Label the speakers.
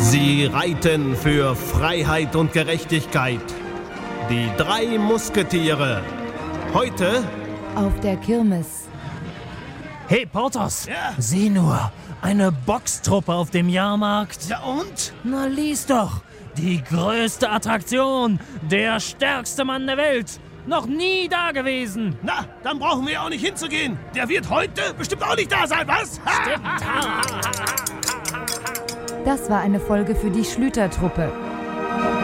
Speaker 1: Sie reiten für Freiheit und Gerechtigkeit. Die 3 Musketiere. Heute
Speaker 2: auf der Kirmes.
Speaker 3: Hey, Porthos,
Speaker 4: Ja?
Speaker 3: sieh nur, eine Boxtruppe auf dem Jahrmarkt.
Speaker 4: Ja und?
Speaker 3: Na, lies doch. Die größte Attraktion, der stärkste Mann der Welt. Noch nie da gewesen.
Speaker 4: Na, dann brauchen wir auch nicht hinzugehen. Der wird heute bestimmt auch nicht da sein, was?
Speaker 3: Stimmt.
Speaker 2: Das war eine Folge für die Schlüter-Truppe.